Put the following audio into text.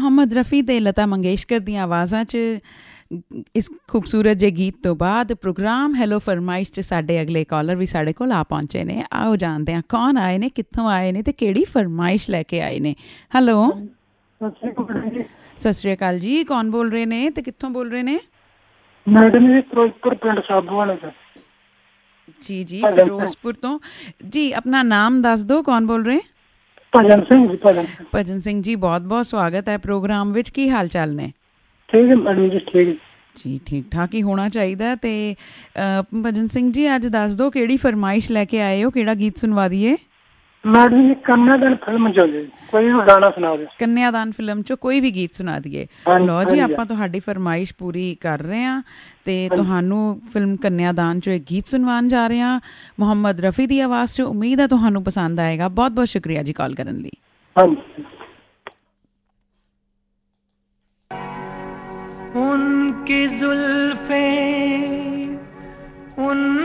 ਮੁਹੰਮਦ ਰਫੀ ਤੇ ਲਤਾ ਮੰਗੇਸ਼ਕਰ ਦੀਆਂ ਆਵਾਜ਼ਾਂ 'ਚ ਇਸ ਖੂਬਸੂਰਤ ਜਿਹੇ ਗੀਤ ਤੋਂ ਬਾਅਦ ਪ੍ਰੋਗਰਾਮ ਹੈਲੋ ਫਰਮਾਇਸ਼ 'ਚ ਸਾਡੇ ਅਗਲੇ ਕਾਲਰ ਵੀ ਸਾਡੇ ਕੋਲ ਆ ਪਹੁੰਚੇ ਨੇ। ਆਓ ਜਾਣਦੇ ਹਾਂ ਕੌਣ ਆਏ ਨੇ, ਕਿੱਥੋਂ ਆਏ ਨੇ ਤੇ ਕਿਹੜੀ ਫਰਮਾਇਸ਼ ਲੈ ਕੇ ਆਏ ਨੇ। ਹੈਲੋ, ਸਤਿ ਸ਼੍ਰੀ ਅਕਾਲ ਜੀ। ਕੌਣ ਬੋਲ ਰਹੇ ਨੇ ਤੇ ਕਿੱਥੋਂ ਬੋਲ ਰਹੇ ਨੇ? ਮੈਡਮ ਜੀ ਫਿਰੋਜ਼ਪੁਰ ਪਿੰਡ ਸਾਬੂਵਾਲਾ ਤੋਂ। ਜੀ ਜੀ, ਫਿਰੋਜ਼ਪੁਰ ਤੋਂ ਜੀ। ਆਪਣਾ ਨਾਮ ਦੱਸ ਦਿਓ, ਕੌਣ ਬੋਲ ਰਹੇ? ਭਜਨ ਸਿੰਘ ਜੀ। ਭਜਨ ਸਿੰਘ ਜੀ, ਬਹੁਤ ਬਹੁਤ ਸਵਾਗਤ ਹੈ ਪ੍ਰੋਗਰਾਮ ਵਿੱਚ। ਕੀ ਹਾਲ ਚਾਲ ਨੇ? ਠੀਕ ਹੈ ਮੈਡਮ ਜੀ, ਠੀਕ ਜੀ, ਠੀਕ ਠਾਕ ਹੀ ਹੋਣਾ ਚਾਹੀਦਾ। ਤੇ ਭਜਨ ਸਿੰਘ ਜੀ, ਅੱਜ ਦੱਸ ਦਿਓ ਕਿਹੜੀ ਫਰਮਾਇਸ਼ ਲੈ ਕੇ ਆਏ ਹੋ, ਕਿਹੜਾ ਗੀਤ ਸੁਣਵਾ ਦਈਏ? ਮੈਡਮ ਜੀ ਕੰਨਿਆਦਾਨ ਫਿਲਮ ਚੋਂ ਜੀ ਕੋਈ ਵੀ ਗਾਣਾ ਸੁਣਾ ਦਿਓ। ਕੰਨਿਆਦਾਨ ਫਿਲਮ ਚੋਂ ਕੋਈ ਵੀ ਗੀਤ ਸੁਣਾ ਦਈਏ। ਲਓ ਜੀ, ਆਪਾਂ ਤੁਹਾਡੀ ਫਰਮਾਇਸ਼ ਪੂਰੀ ਕਰ ਰਹੇ ਹਾਂ ਤੇ ਤੁਹਾਨੂੰ ਫਿਲਮ ਕੰਨਿਆਦਾਨ ਚੋਂ ਇੱਕ ਗੀਤ ਸੁਣਵਾਉਣ ਜਾ ਰਹੇ ਹਾਂ ਮੁਹੰਮਦ ਰਫੀ ਦੀ ਆਵਾਜ਼ 'ਚ। ਉਮੀਦ ਹੈ ਤੁਹਾਨੂੰ ਪਸੰਦ ਆਏਗਾ। ਬਹੁਤ ਬਹੁਤ ਸ਼ੁਕਰੀਆ ਜੀ ਕਾਲ ਕਰਨ ਲਈ। ਹਾਂਜੀ। उनकी जुल्फे